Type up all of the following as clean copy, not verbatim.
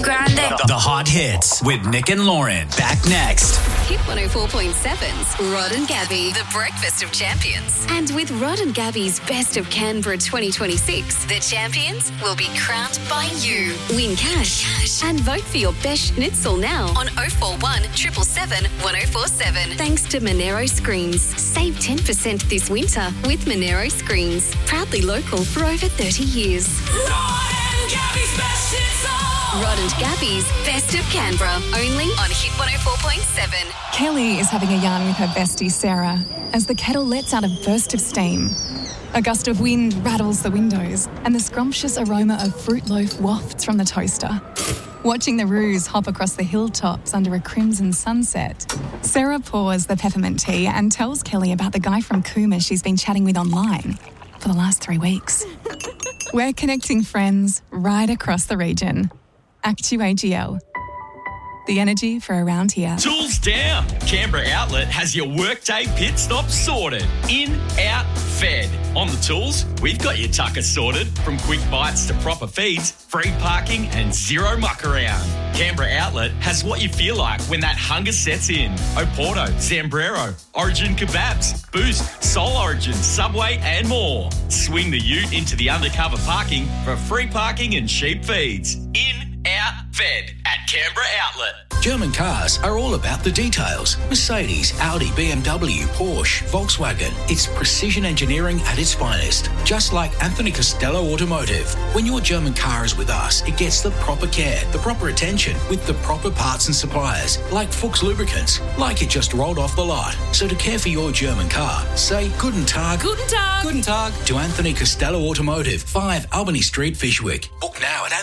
Grande. The Hot Hits with Nick and Lauren. Back next. Hit 104.7's Rod and Gabby, the breakfast of champions. And with Rod and Gabby's Best of Canberra 2026, the champions will be crowned by you. Win cash and vote for your best schnitzel now on 041 777 1047. Thanks to Monero Screens. Save 10% this winter with Monero Screens. Proudly local for over 30 years. Rod and Gabby's Best Schnitzel. Rod and Gabby's Best of Canberra, only on Hit 104.7. Kelly is having a yarn with her bestie Sarah as the kettle lets out a burst of steam. A gust of wind rattles the windows and the scrumptious aroma of fruit loaf wafts from the toaster. Watching the roos hop across the hilltops under a crimson sunset, Sarah pours the peppermint tea and tells Kelly about the guy from Cooma she's been chatting with online for the last 3 weeks. We're connecting friends right across the region. Actu-AGL. The energy for around here. Tools down. Canberra Outlet has your workday pit stop sorted. In, out, fed. On the tools, we've got your tucker sorted. From quick bites to proper feeds, free parking and zero muck around. Canberra Outlet has what you feel like when that hunger sets in. Oporto, Zambrero, Origin Kebabs, Boost, Soul Origin, Subway and more. Swing the ute into the undercover parking for free parking and cheap feeds. In, out, fed at Canberra Outlet. German cars are all about the details. Mercedes, Audi, BMW, Porsche, Volkswagen. It's precision engineering at its finest. Just like Anthony Costello Automotive. When your German car is with us, it gets the proper care, the proper attention, with the proper parts and suppliers. Like Fuchs Lubricants, like it just rolled off the lot. So to care for your German car, say Guten Tag. Guten Tag. Guten Tag to Anthony Costello Automotive, 5 Albany Street, Fishwick. Book now at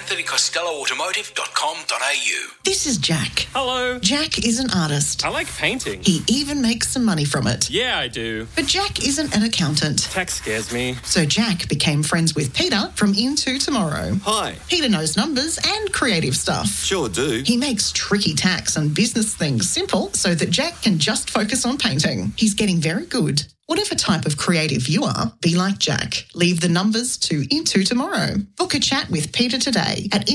anthonycostelloautomotive.com.au. This is Jack. Hello. Jack is an artist. I like painting. He even makes some money from it. Yeah, I do. But Jack isn't an accountant. Tax scares me. So Jack became friends with Peter from Into Tomorrow. Hi. Peter knows numbers and creative stuff. Sure do. He makes tricky tax and business things simple so that Jack can just focus on painting. He's getting very good. Whatever type of creative you are, be like Jack. Leave the numbers to Into Tomorrow. Book a chat with Peter today at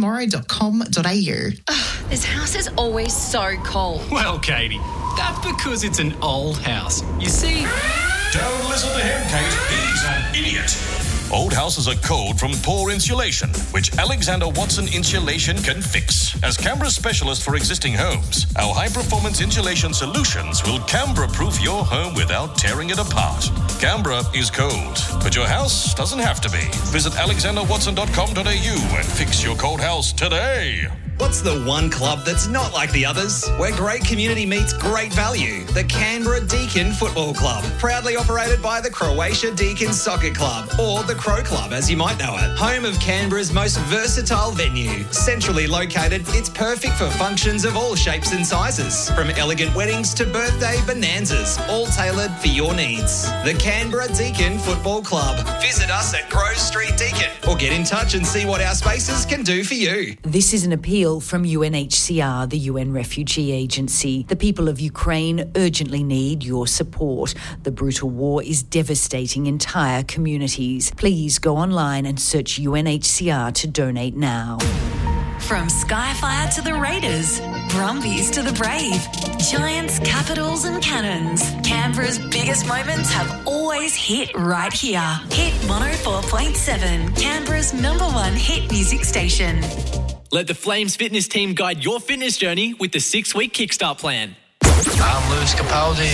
intotomorrow.com.au. This house is always so cold. Well, Katie, that's because it's an old house. You see... Don't listen to him, Kate. He's an idiot. Old houses are cold from poor insulation, which Alexander Watson Insulation can fix. As Canberra's specialist for existing homes, our high-performance insulation solutions will Canberra-proof your home without tearing it apart. Canberra is cold, but your house doesn't have to be. Visit alexanderwatson.com.au and fix your cold house today. What's the one club that's not like the others? Where great community meets great value. The Canberra Deakin Football Club. Proudly operated by the Croatia Deakin Soccer Club, or the Crow Club as you might know it. Home of Canberra's most versatile venue. Centrally located, it's perfect for functions of all shapes and sizes. From elegant weddings to birthday bonanzas, all tailored for your needs. The Canberra Deakin Football Club. Visit us at Grove Street Deakin or get in touch and see what our spaces can do for you. This is an appeal from UNHCR, the UN Refugee Agency. The people of Ukraine urgently need your support. The brutal war is devastating entire communities. Please go online and search UNHCR to donate now. From Skyfire to the Raiders, Brumbies to the Brave, Giants, Capitals and Cannons, Canberra's biggest moments have always hit right here. Hit 104.7, Canberra's #1 hit music station. Let the Flames fitness team guide your fitness journey with the 6-week Kickstart plan. I'm Lewis Capaldi.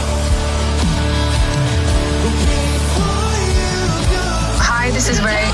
Hi, this is Ray.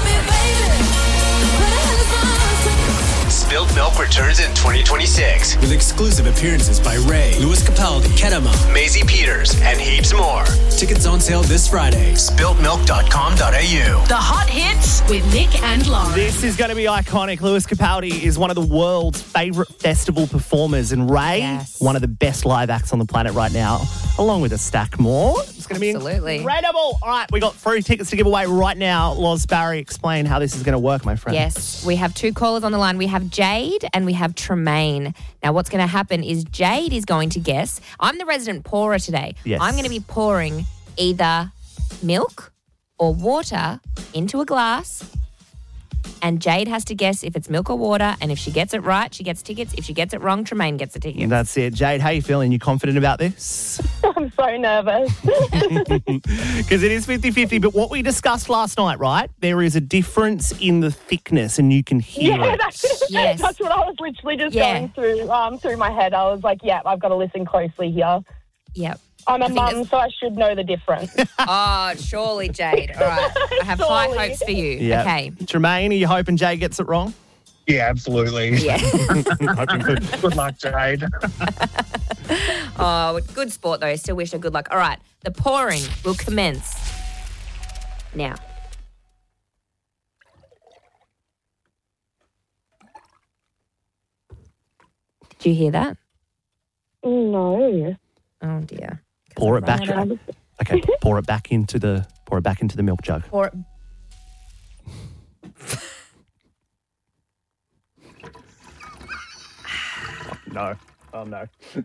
Spilled Milk returns in 2026 with exclusive appearances by Ray, Lewis Capaldi, Kedema, Maisie Peters, and heaps more. Tickets on sale this Friday. SpilledMilk.com.au. The Hot Hits with Nick and Lauren. This is going to be iconic. Lewis Capaldi is one of the world's favourite festival performers, and Ray, one of the best live acts on the planet right now, along with a stack more. It's going to be incredible. All right, we got 3 tickets to give away right now. Loz Barry, explain how this is going to work, my friend. Yes, we have 2 callers on the line. We have Jade and we have Tremaine. Now, what's going to happen is Jade is going to guess. I'm the resident pourer today. Yes. I'm going to be pouring either milk or water into a glass. And Jade has to guess if it's milk or water. And if she gets it right, she gets tickets. If she gets it wrong, Tremaine gets the tickets. That's it. Jade, how are you feeling? You confident about this? I'm so nervous. Because it is 50-50. But what we discussed last night, right? There is a difference in the thickness and you can hear it. Yes. That's what I was literally just going through my head. I was like, yeah, I've got to listen closely here. Yep. I'm a mum, so I should know the difference. Oh, surely, Jade. All right. I have high hopes for you. Yep. Okay. Tremaine, are you hoping Jade gets it wrong? Yeah, absolutely. Yeah. Good luck, Jade. Oh, good sport, though. Still wish her good luck. All right. The pouring will commence now. Did you hear that? No. Oh, dear. Pour it back. Okay, pour it back into the milk jug. Pour it. No. Oh, no.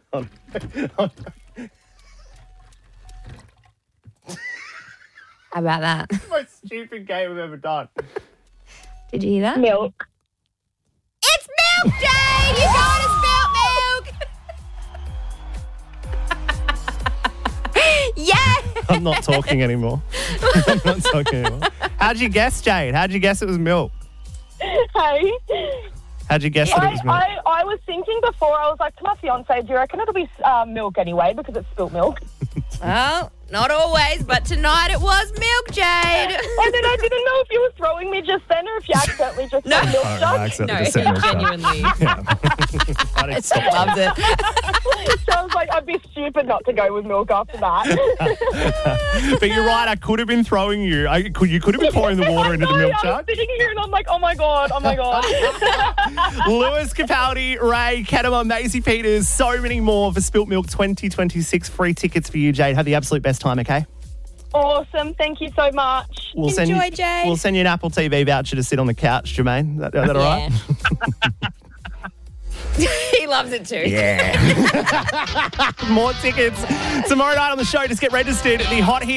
How about that? Most stupid game I've ever done. Did you hear that? Milk. It's milk, Jade! You got it, spelt milk! Yeah! I'm not talking anymore. How'd you guess, Jade? How'd you guess it was milk? Hey. How'd you guess that it was milk? I was thinking before, I was like to my fiance, do you reckon it'll be milk anyway because it's spilt milk? Well, not always, but tonight it was milk, Jade. And then I didn't know if you were throwing me just then or if you accidentally just said milk jug. Genuinely. I still loved it. So I was like, I'd be stupid not to go with milk after that. But you're right, I could have been throwing you. You could have been pouring the water into the milk I jug. was sitting here and I'm like, oh my God. Lewis Capaldi, Ray, Kedema, Maisie Peters, so many more for Spilt Milk 2026. Free tickets for you, Jade. Have the absolute best time, okay? Awesome. Thank you so much. Enjoy, Jade. We'll send you an Apple TV voucher to sit on the couch, Jermaine. Is that all right? He loves it too. Yeah. More tickets tomorrow night on the show. Just get registered at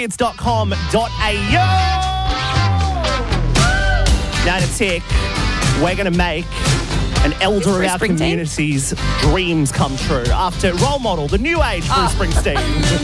thehothits.com.au. Now to tick, we're going to make an elder of our community's dreams come true after Role Model, the new age Bruce Springsteen.